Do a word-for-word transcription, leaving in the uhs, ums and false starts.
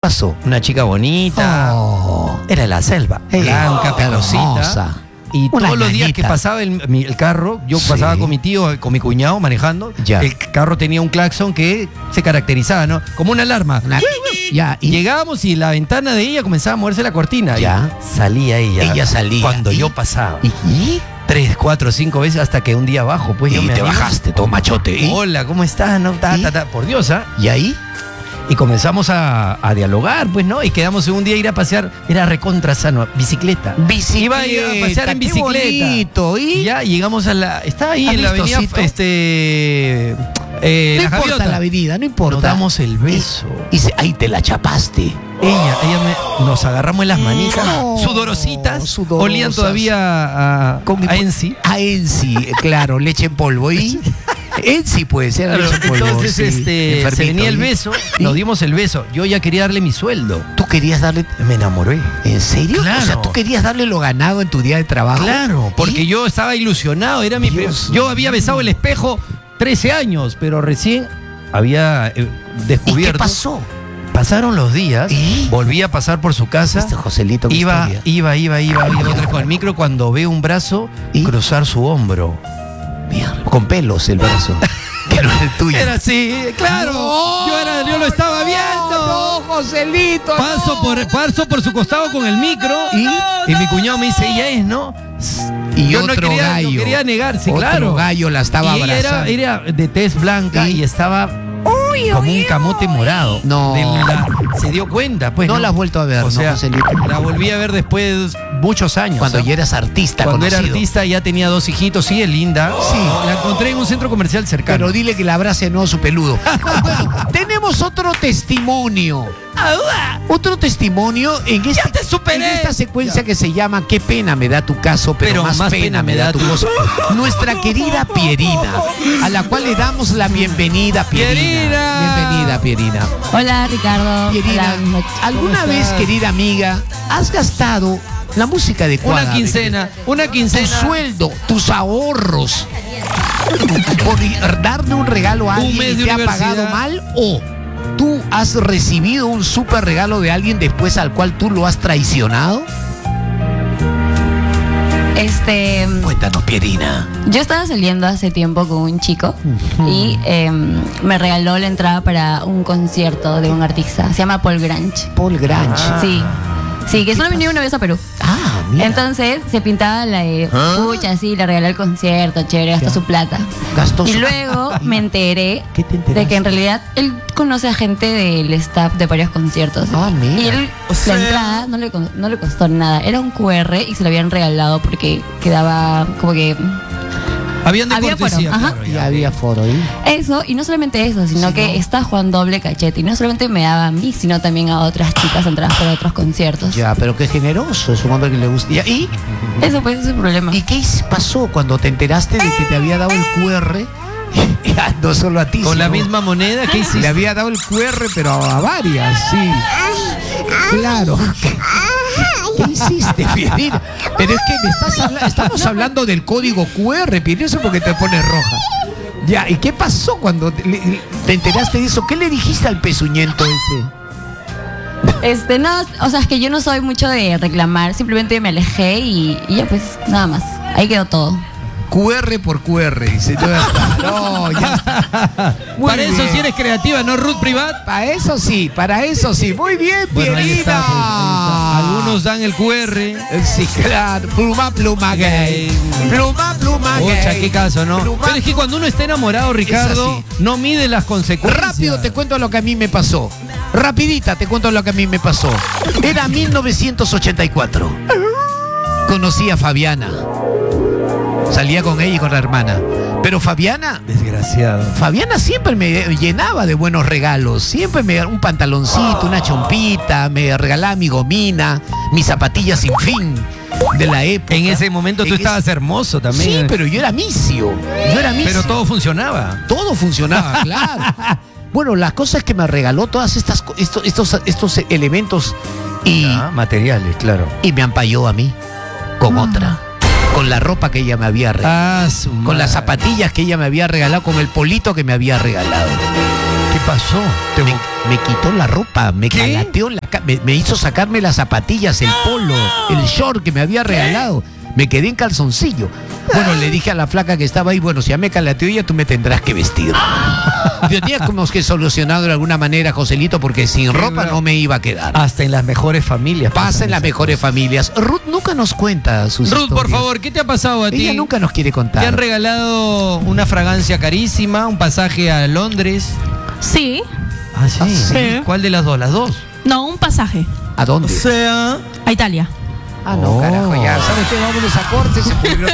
pasó? Una chica bonita. Oh. Era de la selva. Hey, blanca, oh, pelosita. hermosa. Y Una todos los días ñañita. que pasaba el, mi- el carro, yo Sí. pasaba con mi tío, con mi cuñado manejando. Ya. El carro tenía un claxon que se caracterizaba, ¿no? Como una alarma. Una- Ya, y Llegábamos y la ventana de ella comenzaba a moverse la cortina. Ya. Y salía ella. Ella salía. Cuando ¿Y? yo pasaba. ¿Y, y? Tres, cuatro, cinco veces hasta que un día bajo. Pues yo Y me te animo. bajaste, todo machote. ¿Y? Hola, ¿cómo estás? No, ta, ¿Y? ta, ta. Por Dios, ¿ah? ¿Y ahí? Y comenzamos a, a dialogar, pues, ¿no? Y quedamos un día a ir a pasear, era recontra sano, bicicleta. Bicicleta. Iba a pasear en qué bicicleta. bonito. ¿Y? Y ya llegamos a la. Estaba ahí ¿Has en la visto, avenida. Cito? Este. eh, No la importa Gaviota. la avenida, no importa. Nos damos el beso. Y, y se- ahí te la chapaste. Ella, ella me, nos agarramos en las manitas, No, sudorositas, sudorosas. olían todavía a, Con mi- a Enzi. A Enzi, claro, leche en polvo. ¿Y? Enzi puede ser Claro, leche en polvo. entonces sí, este, se enfermito, venía el ¿y? beso, ¿Y? nos dimos el beso. Yo ya quería darle mi sueldo. ¿Tú querías darle? Me enamoré. ¿En serio? Claro. O sea, ¿tú querías darle lo ganado en tu día de trabajo? Claro, porque ¿Y? yo estaba ilusionado, era mi Dios primer- yo había besado el espejo trece años, pero recién había eh, ¿Y descubierto. qué pasó? Pasaron los días, ¿Y? volví a pasar por su casa. Este Joselito, qué Iba, historia. iba, iba, iba, iba otra vez con el micro cuando veo un brazo ¿Y? cruzar su hombro. Mierda, con pelos el brazo. Que no es el tuyo. Era así, claro. No, yo, era, yo lo estaba viendo. No, Joselito. Paso no. por, paso por su costado con el micro ¿Y? y mi cuñado me dice, ella es, ¿no? Y yo no otro quería, no gallo. quería negarse, Otro claro. gallo la estaba y ella era, abrazando. era de tez blanca ¿Y? y estaba como un camote morado. No. De la- se dio cuenta, pues. No la has vuelto a ver, o ¿no, sea, Joselito? la volví a ver después de muchos años. Cuando ¿ah? ya eras artista Cuando era conocido. artista ya tenía dos hijitos, sí, es linda. Sí. La encontré en un centro comercial cercano. Pero dile que la abrace no su peludo. Bueno, tenemos otro testimonio. Otro testimonio en, este, te superé. en esta secuencia que se llama Qué pena me da tu caso, pero, Pero más, pena, me da tu voz. Nuestra querida Pierina, a la cual le damos la bienvenida, Pierina. Pierina. Bienvenida, Pierina. Hola Ricardo. Pierina, Hola, ¿alguna ¿cómo vez, estás? querida amiga, has gastado la música adecuada? Una quincena, una Tu quincena. sueldo, tus ahorros, por darle un regalo a Un alguien mes y de te ha universidad. pagado mal, o tú has recibido un súper regalo de alguien después al cual tú lo has traicionado. Este, Cuéntanos, Pierina. yo estaba saliendo hace tiempo con un chico y eh, me regaló la entrada para un concierto de un artista. Se llama Paul Grange. Paul Grange. Sí. Sí, que solo venía una vez a Perú. Ah, mira. Entonces se pintaba la de pucha, sí, le regalé el concierto, chévere, gastó Ya. su plata. Gastó Y su- luego me enteré ¿Qué te de enteraste? que en realidad él conoce a gente del staff de varios conciertos. Ah, mira. Y él, O sea- la entrada no le, con- no le costó nada. Era un Q R y se lo habían regalado porque quedaba como que Habían de Había cortesía, foro, ajá. claro, Y ya. había foro ahí. eso. Y no solamente eso, sino que está Juan doble cachete. Y no solamente me daba a mí, sino también a otras chicas entradas para otros conciertos. Ya, pero qué generoso, es un hombre que le gusta. Ya, ¿Y, Eso pues es el problema. ¿Y qué is- pasó cuando te enteraste de que te había dado el Q R? Ya, no solo a ti, Con la sino- misma moneda que Le hiciste. había dado el Q R, pero a varias, sí. Claro. ¿Qué hiciste, Pierina? Pero es que me estás habla- estamos hablando del código Q R, Pierina, eso porque te pones roja. Ya, ¿y qué pasó cuando te, le- te enteraste de eso? ¿Qué le dijiste al pezuñento ese? Este, no, o sea, es que yo no soy mucho de reclamar, simplemente me alejé y, y ya pues, nada más. Ahí quedó todo. Q R por Q R, dice. No, ya está. No, ya está. Muy Para eso bien. si eres creativa, no Ruth Privat. Para eso sí, para eso sí. Muy bien, Bueno, ahí Pierina. está, pues, ahí está. Algunos dan el Q R. Sí, claro. Pluma, pluma gay. Pluma, pluma Ocha, gay. qué caso, ¿no? Pluma, Pero es que cuando uno está enamorado, Ricardo, así. no mide las consecuencias. Rápido te cuento lo que a mí me pasó. Rapidita te cuento lo que a mí me pasó. Era mil novecientos ochenta y cuatro. Conocí a Fabiana. Salía con ella y con la hermana. Pero Fabiana, Desgraciado. Fabiana siempre me llenaba de buenos regalos. Siempre me un pantaloncito, una chompita, me regalaba mi gomina, mis zapatillas sin fin de la época. En ese momento tú En estabas ese- hermoso también. Sí, pero yo era misio. Yo era misio. Pero todo funcionaba. Todo funcionaba, claro. Bueno, la cosa es que me regaló todas estas co- estos, estos, estos elementos y, Ah, materiales, claro. y me ampalló a mí con otra. Con la ropa que ella me había regalado. Ah, su Con las madre. zapatillas que ella me había regalado, con el polito que me había regalado. Qué pasó? Te Me, bo- me quitó la ropa, me ¿Qué? calateó, la ca- me, me hizo sacarme las zapatillas, el polo, el short que me había regalado. Me quedé en calzoncillo. Bueno, le dije a la flaca que estaba ahí, bueno, si ya me calateó ella, tú me tendrás que vestir. Yo tenía como que solucionado de alguna manera, Joselito, porque sin ropa no me iba a quedar. Hasta en las mejores familias. Pasa pasan en las esas mejores cosas. familias. Ruth nunca nos cuenta sus Ruth, por historias. favor, ¿qué te ha pasado a ti? Ella nunca nos quiere Te han contar. regalado una fragancia carísima, un pasaje a Londres. Sí. Ah, sí. Ah, sí. ¿Cuál de las dos? ¿Las dos? No, un pasaje ¿A dónde? sea... a Italia. Ah, no, Oh. carajo, ya. ¿Sabes qué? Vámonos a cortes. Se pudrió